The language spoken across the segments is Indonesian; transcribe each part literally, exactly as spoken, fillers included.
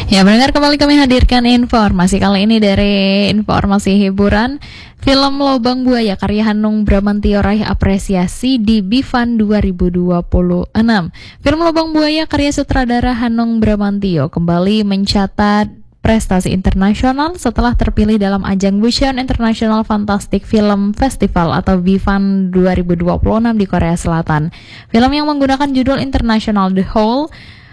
Ya, mendengar kembali kami hadirkan informasi kali ini dari informasi hiburan. Film Lobang Buaya karya Hanung Bramantyo raih apresiasi di BIFAN dua ribu dua puluh enam. Film Lobang Buaya karya sutradara Hanung Bramantyo kembali mencatat prestasi internasional setelah terpilih dalam ajang Busan International Fantastic Film Festival atau BIFAN dua ribu dua puluh enam di Korea Selatan. Film yang menggunakan judul internasional The Hole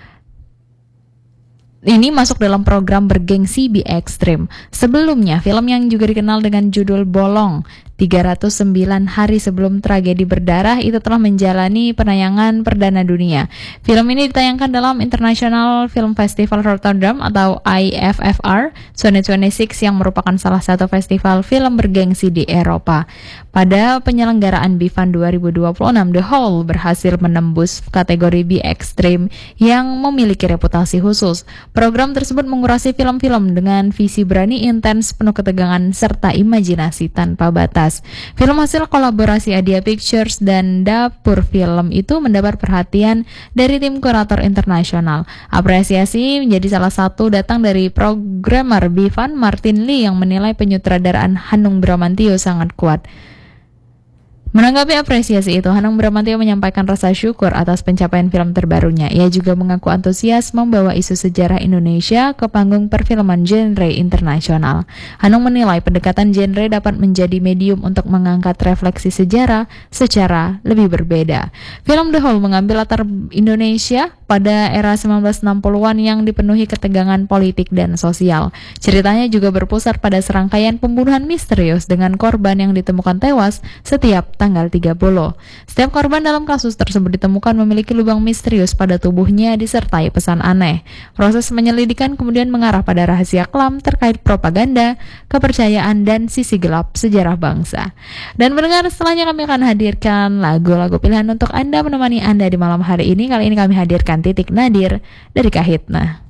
ini masuk dalam program bergengsi Be Extreme. Sebelumnya, film yang juga dikenal dengan judul Bolong, tiga ratus sembilan hari sebelum tragedi berdarah, itu telah menjalani penayangan perdana dunia. Film ini ditayangkan dalam International Film Festival Rotterdam atau I F F R dua ribu dua puluh enam yang merupakan salah satu festival film bergengsi di Eropa. Pada penyelenggaraan BIFAN dua ribu dua puluh enam, The Hole berhasil menembus kategori Be Extreme yang memiliki reputasi khusus. Program tersebut mengurasi film-film dengan visi berani, intens, penuh ketegangan, serta imajinasi tanpa batas. Film hasil kolaborasi Adia Pictures dan Dapur Film itu mendapat perhatian dari tim kurator internasional. Apresiasi menjadi salah satu datang dari programmer BIFAN Martin Lee yang menilai penyutradaraan Hanung Bramantyo sangat kuat. Menanggapi apresiasi itu, Hanung Bramantyo menyampaikan rasa syukur atas pencapaian film terbarunya. Ia juga mengaku antusias membawa isu sejarah Indonesia ke panggung perfilman genre internasional. Hanung menilai pendekatan genre dapat menjadi medium untuk mengangkat refleksi sejarah secara lebih berbeda. Film The Hole mengambil latar Indonesia pada era sembilan belas enam puluhan yang dipenuhi ketegangan politik dan sosial. Ceritanya juga berpusat pada serangkaian pembunuhan misterius dengan korban yang ditemukan tewas setiap tanggal tiga puluh. Setiap korban dalam kasus tersebut ditemukan memiliki lubang misterius pada tubuhnya disertai pesan aneh. Proses penyelidikan kemudian mengarah pada rahasia kelam terkait propaganda, kepercayaan, dan sisi gelap sejarah bangsa. Dan pendengar, setelahnya kami akan hadirkan lagu-lagu pilihan untuk Anda menemani Anda di malam hari ini. Kali ini kami hadirkan Titik Nadir dari Kahitna.